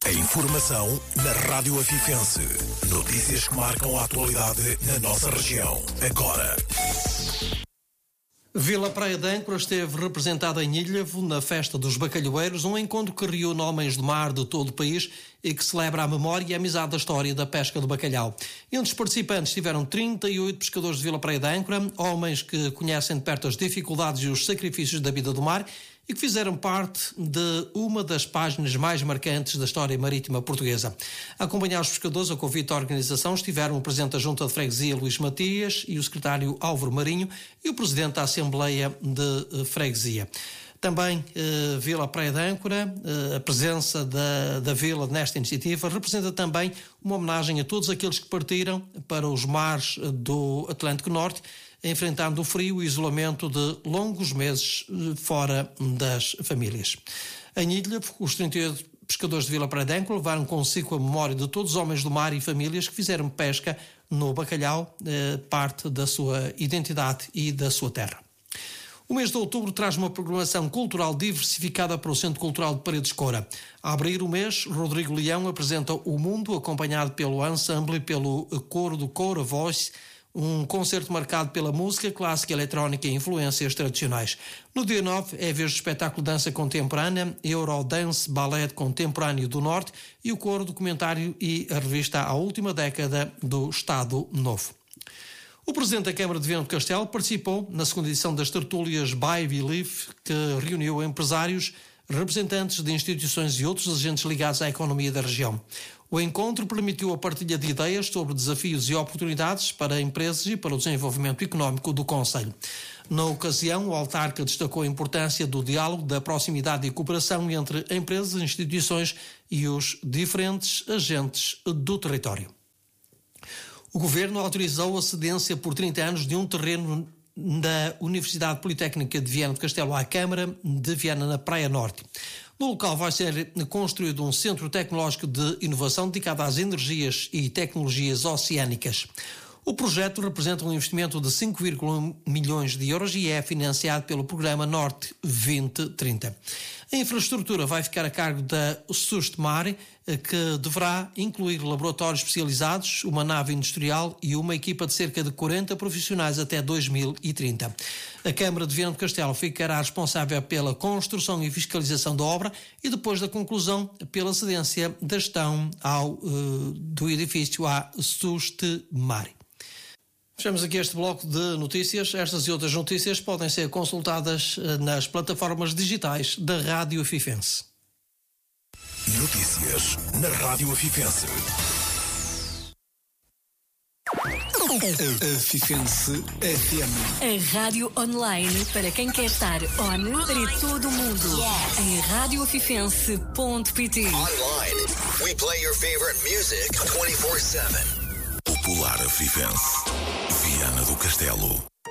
A informação na Rádio Afifense. Notícias que marcam a atualidade na nossa região. Agora. Vila Praia de Âncora esteve representada em Ilhavo na Festa dos Bacalhoeiros, um encontro que reúne homens do mar de todo o país e que celebra a memória e a amizade da história da pesca do bacalhau. Entre os participantes estiveram 38 pescadores de Vila Praia de Âncora, homens que conhecem de perto as dificuldades e os sacrifícios da vida do mar e que fizeram parte de uma das páginas mais marcantes da história marítima portuguesa. A acompanhar os pescadores, a convite da organização, estiveram o Presidente da Junta de Freguesia, Luís Matias, e o Secretário Álvaro Marinho e o Presidente da Assembleia de Freguesia. Também Vila Praia de Âncora, a presença da Vila nesta iniciativa representa também uma homenagem a todos aqueles que partiram para os mares do Atlântico Norte, enfrentando o frio e o isolamento de longos meses fora das famílias. Em Ilhavo, os 38 pescadores de Vila Praia de Âncora levaram consigo a memória de todos os homens do mar e famílias que fizeram pesca no bacalhau, parte da sua identidade e da sua terra. O mês de outubro traz uma programação cultural diversificada para o Centro Cultural de Paredes Coura. A abrir o mês, Rodrigo Leão apresenta O Mundo, acompanhado pelo ensemble e pelo coro do Coura Voice, um concerto marcado pela música clássica, eletrónica e influências tradicionais. No dia 9 é a vez do espetáculo de dança contemporânea, Eurodance Ballet Contemporâneo do Norte e o coro documentário e a revista A Última Década do Estado Novo. O Presidente da Câmara de Viana do Castelo participou na segunda edição das tertúlias Buy Believe, que reuniu empresários, representantes de instituições e outros agentes ligados à economia da região. O encontro permitiu a partilha de ideias sobre desafios e oportunidades para empresas e para o desenvolvimento económico do concelho. Na ocasião, o autarca destacou a importância do diálogo, da proximidade e cooperação entre empresas, instituições e os diferentes agentes do território. O Governo autorizou a cedência por 30 anos de um terreno da Universidade Politécnica de Viana do Castelo à Câmara de Viana, na Praia Norte. No local vai ser construído um centro tecnológico de inovação dedicado às energias e tecnologias oceânicas. O projeto representa um investimento de 5,1 milhões de euros e é financiado pelo Programa Norte 2030. A infraestrutura vai ficar a cargo da Sustemar, que deverá incluir laboratórios especializados, uma nave industrial e uma equipa de cerca de 40 profissionais até 2030. A Câmara de Viana do Castelo ficará responsável pela construção e fiscalização da obra e, depois da conclusão, pela cedência da gestão do edifício à Sustemar. Fechamos aqui este bloco de notícias. Estas e outras notícias podem ser consultadas nas plataformas digitais da Rádio Afifense. Notícias na Rádio Afifense. Afifense FM. A rádio online para quem quer estar on para todo o mundo. Em radioafifense.pt. Online, we play your favorite music 24/7. Popular Afifense. Viana do Castelo.